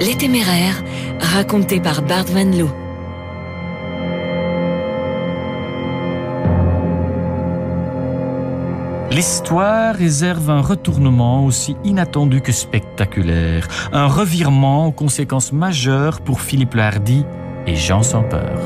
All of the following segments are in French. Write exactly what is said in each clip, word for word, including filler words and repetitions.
Les Téméraires, raconté par Bart Van Loo. L'histoire réserve un retournement aussi inattendu que spectaculaire, un revirement aux conséquences majeures pour Philippe le Hardi et Jean sans peur.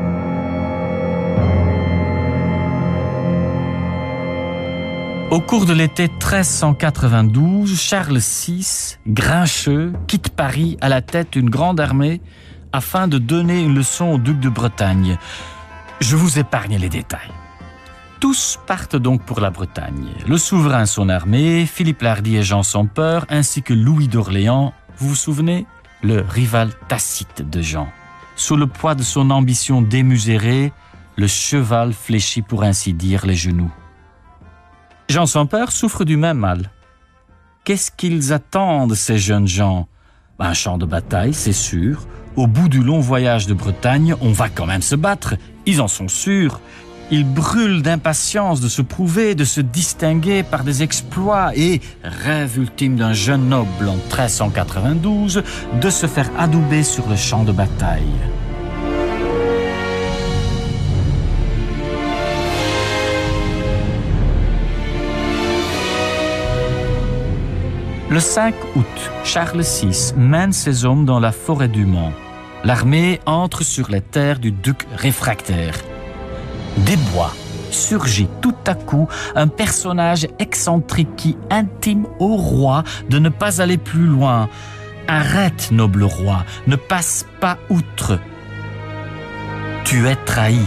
Au cours de l'été treize cent quatre-vingt-douze, Charles six, grincheux, quitte Paris à la tête d'une grande armée afin de donner une leçon au duc de Bretagne. Je vous épargne les détails. Tous partent donc pour la Bretagne. Le souverain, son armée, Philippe le Hardi et Jean sans peur, ainsi que Louis d'Orléans, vous vous souvenez? Le rival tacite de Jean. Sous le poids de son ambition démesurée, le cheval fléchit pour ainsi dire les genoux. Jean sans peur souffre du même mal. Qu'est-ce qu'ils attendent, ces jeunes gens? Un champ de bataille, c'est sûr. Au bout du long voyage de Bretagne, on va quand même se battre. Ils en sont sûrs. Ils brûlent d'impatience de se prouver, de se distinguer par des exploits et, rêve ultime d'un jeune noble en treize cent quatre-vingt-douze, de se faire adouber sur le champ de bataille. Le cinq août, Charles six mène ses hommes dans la forêt du Mans. L'armée entre sur les terres du duc réfractaire. Des bois surgit tout à coup un personnage excentrique qui intime au roi de ne pas aller plus loin. Arrête, noble roi, ne passe pas outre. Tu es trahi.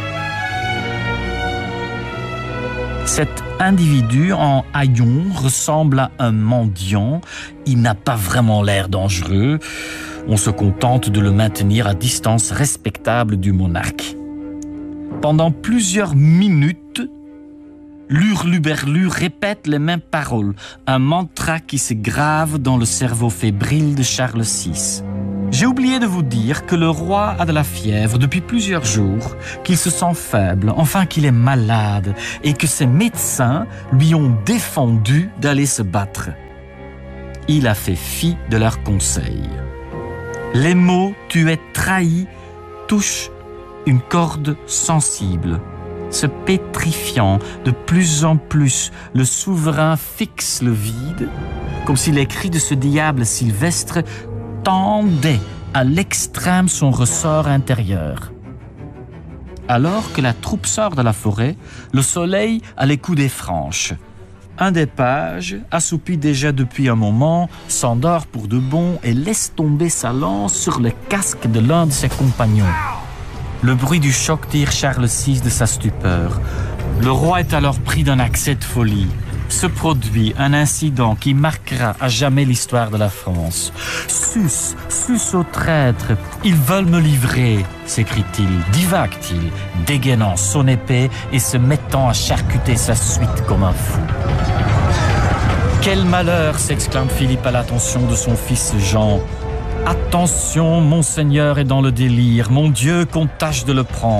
Cet individu en haillons ressemble à un mendiant. Il n'a pas vraiment l'air dangereux. On se contente de le maintenir à distance respectable du monarque. Pendant plusieurs minutes, l'hurluberlu répète les mêmes paroles, un mantra qui se grave dans le cerveau fébrile de Charles six. J'ai oublié de vous dire que le roi a de la fièvre depuis plusieurs jours, qu'il se sent faible, enfin qu'il est malade, et que ses médecins lui ont défendu d'aller se battre. Il a fait fi de leurs conseils. Les mots « tu es trahi » touchent une corde sensible. Se pétrifiant de plus en plus, le souverain fixe le vide, comme si les cris de ce diable sylvestre tendaient à l'extrême son ressort intérieur. Alors que la troupe sort de la forêt, le soleil a les coudées franches. Un des pages, assoupi déjà depuis un moment, s'endort pour de bon et laisse tomber sa lance sur le casque de l'un de ses compagnons. Le bruit du choc tire Charles six de sa stupeur. Le roi est alors pris d'un accès de folie. Se produit un incident qui marquera à jamais l'histoire de la France. « Sus, sus aux traîtres, ils veulent me livrer !» s'écrie-t-il, divague-t-il, dégainant son épée et se mettant à charcuter sa suite comme un fou. « Quel malheur !» s'exclame Philippe à l'attention de son fils Jean. « Attention, monseigneur est dans le délire, mon Dieu qu'on tâche de le prendre. »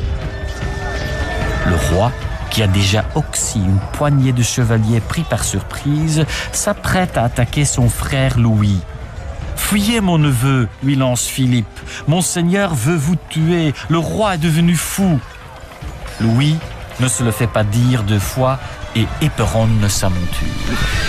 Le roi, qui a déjà oxy une poignée de chevaliers pris par surprise, s'apprête à attaquer son frère Louis. « Fuyez, mon neveu !» lui lance Philippe. « Monseigneur veut vous tuer, le roi est devenu fou. » Louis ne se le fait pas dire deux fois et éperonne sa monture.